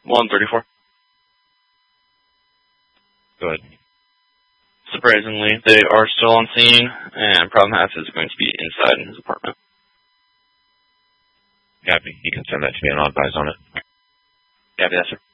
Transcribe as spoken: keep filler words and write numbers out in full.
one thirty-four. Go ahead. Surprisingly, they are still on scene, and problem half is going to be inside in his apartment. Copy. You can send that to me and I'll advise on it. Copy that, sir.